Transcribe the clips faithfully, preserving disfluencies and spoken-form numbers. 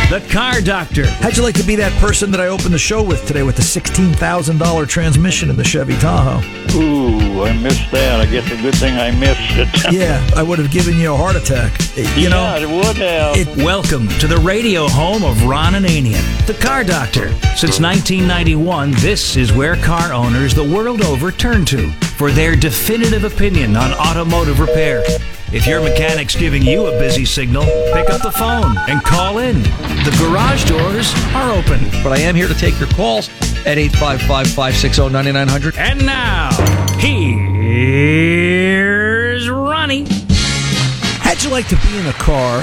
The Car Doctor. How'd you like to be that person that I opened the show with today with the sixteen thousand dollars transmission in the Chevy Tahoe? Ooh, I missed that. I guess a good thing I missed it. Yeah, I would have given you a heart attack. You yeah, know, it would have. It, welcome to the radio home of Ron Ananian, The Car Doctor. Since nineteen ninety-one, this is where car owners the world over turn to for their definitive opinion on automotive repair. If your mechanic's giving you a busy signal, pick up the phone and call in. The garage doors are open. But I am here to take your calls at eight five five, five six zero, nine nine zero zero. And now, here's Ronnie. how'd you like to be in a car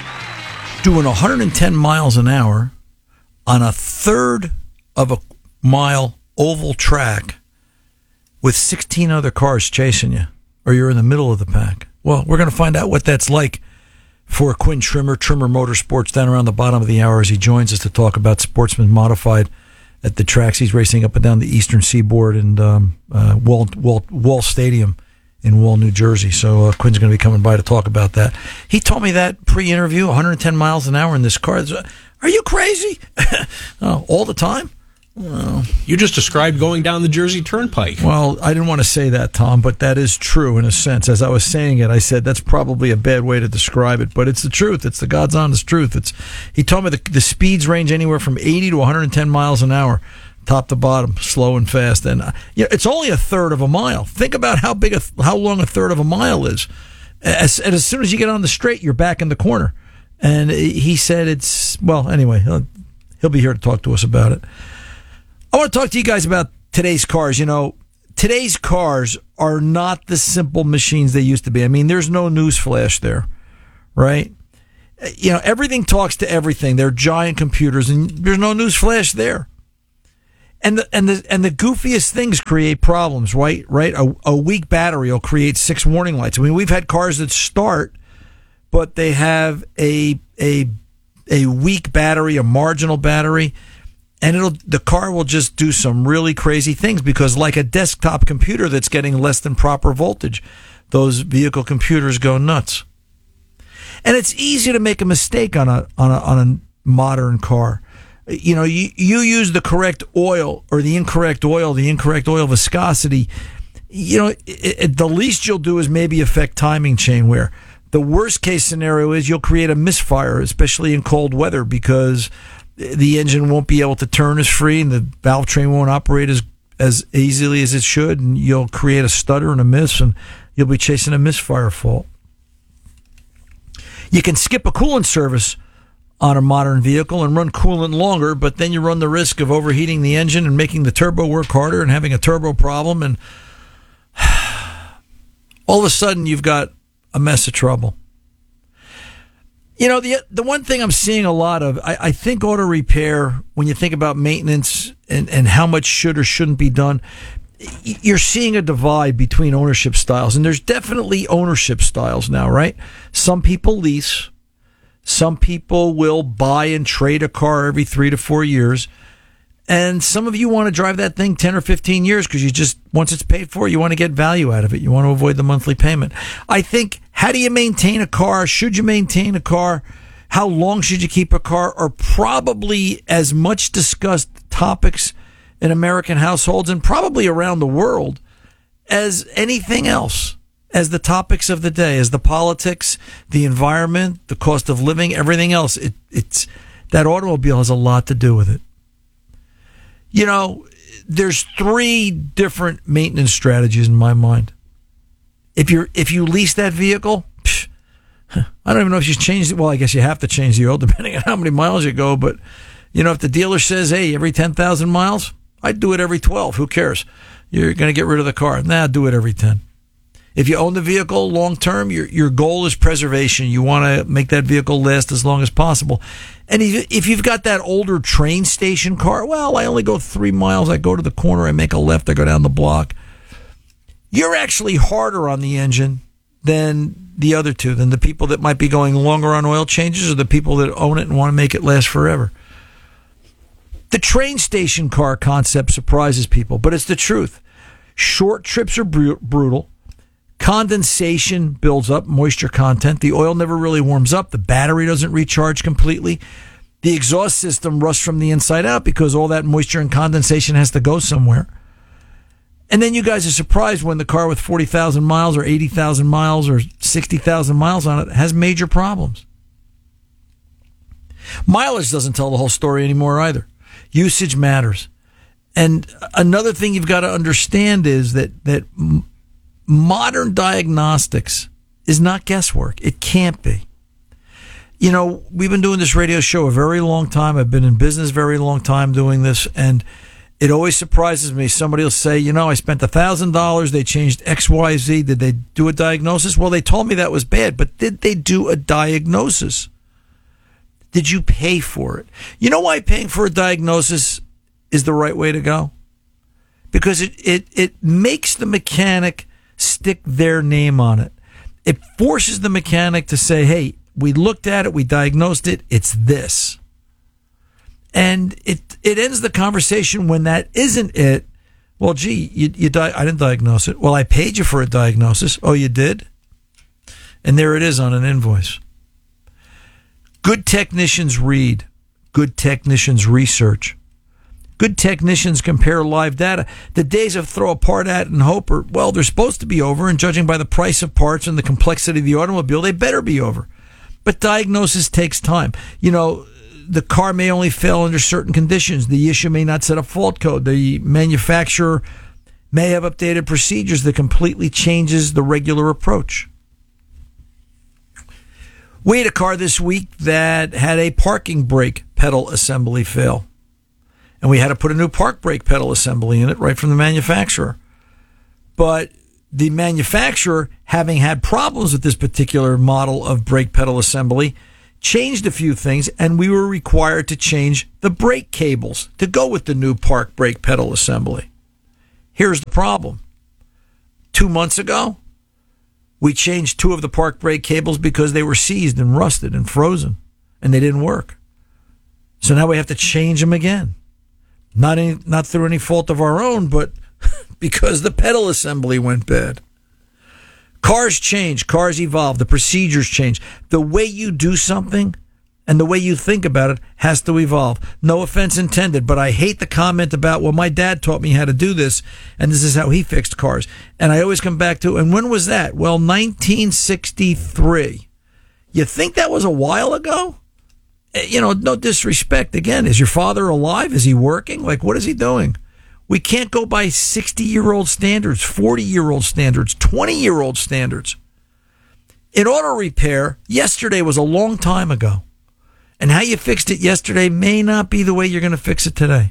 doing one hundred ten miles an hour on a third of a mile oval track with sixteen other cars chasing you, or you're in the middle of the pack? Well, we're going to find out what that's like for Quinn Trimmer, Trimmer Motorsports, down around the bottom of the hour as he joins us to talk about Sportsman Modified at the tracks he's racing up and down the Eastern Seaboard and um, uh, Wall, Wall, Wall Stadium in Wall, New Jersey. So uh, Quinn's going to be coming by to talk about that. He told me that pre-interview, one hundred ten miles an hour in this car. Are you crazy? Oh, all the time? Well, you just described going down the Jersey Turnpike. Well, I didn't want to say that, Tom, but that is true in a sense. As I was saying it, I said that's probably a bad way to describe it, but it's the truth. It's the God's honest truth. It's he told me the, the speeds range anywhere from eighty to one hundred ten miles an hour, top to bottom, slow and fast. And uh, you know, it's only a third of a mile. Think about how big, a, how long a third of a mile is. As, and as soon as you get on the straight, you're back in the corner. And he said it's, well, anyway, he'll, he'll be here to talk to us about it. I want to talk to you guys about today's cars. You know, today's cars are not the simple machines they used to be. I mean, there's no newsflash there, right? You know, everything talks to everything. They're giant computers, and there's no newsflash there. And the and the and the goofiest things create problems, right? Right? A, a weak battery will create six warning lights. I mean, we've had cars that start, but they have a a a weak battery, a marginal battery. And it'll the car will just do some really crazy things because, like a desktop computer that's getting less than proper voltage, those vehicle computers go nuts. And it's easy to make a mistake on a on a on a modern car. You know, you you use the correct oil or the incorrect oil, the incorrect oil viscosity. You know, it, it, the least you'll do is maybe affect timing chain wear. The worst case scenario is you'll create a misfire, especially in cold weather, because the engine won't be able to turn as free and the valve train won't operate as as easily as it should, and you'll create a stutter and a miss, and you'll be chasing a misfire fault. You can skip a coolant service on a modern vehicle and run coolant longer, but then you run the risk of overheating the engine and making the turbo work harder and having a turbo problem, and all of a sudden you've got a mess of trouble. You know, the the one thing I'm seeing a lot of, I, I think auto repair, when you think about maintenance and, and how much should or shouldn't be done, you're seeing a divide between ownership styles. And there's definitely ownership styles now, right? Some people lease. Some people will buy and trade a car every three to four years. And some of you want to drive that thing ten or fifteen years because you just, once it's paid for, you want to get value out of it. You want to avoid the monthly payment. I think, how do you maintain a car? Should you maintain a car? How long should you keep a car? Are probably as much discussed topics in American households and probably around the world as anything else, as the topics of the day, as the politics, the environment, the cost of living, everything else. It, it's that automobile has a lot to do with it. You know, there's three different maintenance strategies in my mind. If you're if you lease that vehicle, psh, I don't even know if you changed it. Well, I guess you have to change the oil depending on how many miles you go. But, you know, if the dealer says, hey, every ten thousand miles, I'd do it every twelve. Who cares? You're going to get rid of the car. Nah, do it every ten. If you own the vehicle long term, your your goal is preservation. You want to make that vehicle last as long as possible. And if, if you've got that older train station car, well, I only go three miles. I go to the corner, I make a left, I go down the block. You're actually harder on the engine than the other two, than the people that might be going longer on oil changes or the people that own it and want to make it last forever. The train station car concept surprises people, but it's the truth. Short trips are br- brutal. Condensation builds up moisture content. The oil never really warms up. The battery doesn't recharge completely. The exhaust system rusts from the inside out because all that moisture and condensation has to go somewhere. And then you guys are surprised when the car with forty thousand miles or eighty thousand miles or sixty thousand miles on it has major problems. Mileage doesn't tell the whole story anymore either. Usage matters. And another thing you've got to understand is that, that modern diagnostics is not guesswork. It can't be. You know, we've been doing this radio show a very long time. I've been in business a very long time doing this, and it always surprises me. Somebody will say, you know, I spent one thousand dollars. They changed X Y Z. Did they do a diagnosis? Well, they told me that was bad, but did they do a diagnosis? Did you pay for it? You know why paying for a diagnosis is the right way to go? Because it, it, it makes the mechanic stick their name on it. It forces the mechanic to say, hey, we looked at it, we diagnosed it, it's this. And it it ends the conversation when that isn't it. Well, gee, you, you di- I didn't diagnose it. Well, I paid you for a diagnosis. Oh, you did? And there it is on an invoice. Good technicians read. Good technicians research. Good technicians compare live data. The days of throw a part at and hope are, well, they're supposed to be over, and judging by the price of parts and the complexity of the automobile, they better be over. But diagnosis takes time. You know, the car may only fail under certain conditions. The issue may not set a fault code. The manufacturer may have updated procedures that completely changes the regular approach. We had a car this week that had a parking brake pedal assembly fail. And we had to put a new park brake pedal assembly in it right from the manufacturer. But the manufacturer, having had problems with this particular model of brake pedal assembly, changed a few things, and we were required to change the brake cables to go with the new park brake pedal assembly. Here's the problem. Two months ago, we changed two of the park brake cables because they were seized and rusted and frozen, and they didn't work. So now we have to change them again. Not any, not through any fault of our own, but because the pedal assembly went bad. Cars change, cars evolve, the procedures change. The way you do something and the way you think about it has to evolve. No offense intended, but I hate the comment about, well, my dad taught me how to do this, and this is how he fixed cars. And I always come back to, and when was that? Well, nineteen sixty-three. You think that was a while ago? You know, no disrespect. Again, is your father alive? Is he working? Like, what is he doing? We can't go by sixty-year-old standards, forty-year-old standards, twenty-year-old standards. In auto repair, yesterday was a long time ago. And how you fixed it yesterday may not be the way you're going to fix it today.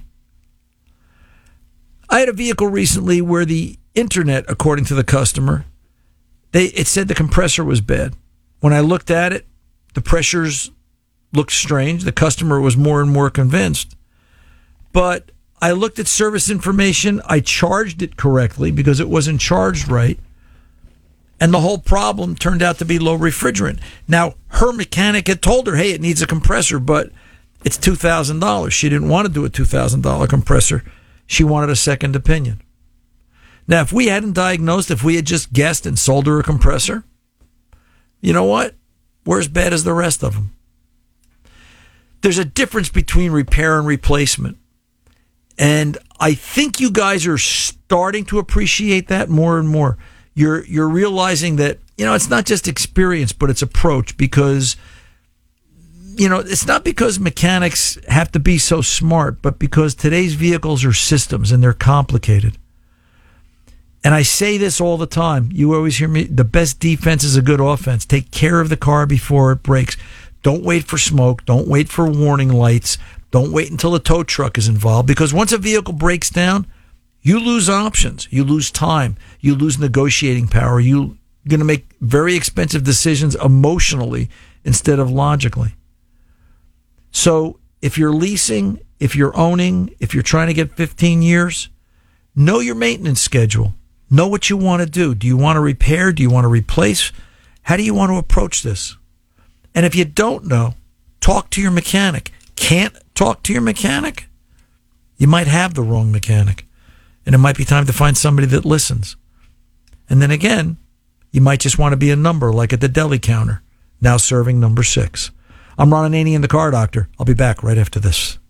I had a vehicle recently where the internet, according to the customer, they it said the compressor was bad. When I looked at it, the pressures looked strange. The customer was more and more convinced. But I looked at service information. I charged it correctly because it wasn't charged right. And the whole problem turned out to be low refrigerant. Now, her mechanic had told her, hey, it needs a compressor, but it's two thousand dollars. She didn't want to do a two thousand dollars compressor. She wanted a second opinion. Now, if we hadn't diagnosed, if we had just guessed and sold her a compressor, you know what? We're as bad as the rest of them. There's a difference between repair and replacement. And I think you guys are starting to appreciate that more and more. You're you're realizing that, you know, it's not just experience, but it's approach, because, you know, it's not because mechanics have to be so smart, but because today's vehicles are systems and they're complicated. And I say this all the time. You always hear me, the best defense is a good offense. Take care of the car before it breaks. Don't wait for smoke. Don't wait for warning lights. Don't wait until the tow truck is involved, because once a vehicle breaks down, you lose options. You lose time. You lose negotiating power. You're going to make very expensive decisions emotionally instead of logically. So if you're leasing, if you're owning, if you're trying to get fifteen years, know your maintenance schedule. Know what you want to do. Do you want to repair? Do you want to replace? How do you want to approach this? And if you don't know, talk to your mechanic. Can't talk to your mechanic? You might have the wrong mechanic. And it might be time to find somebody that listens. And then again, you might just want to be a number, like at the deli counter, now serving number six. I'm Ron Ananian, the Car Doctor. I'll be back right after this.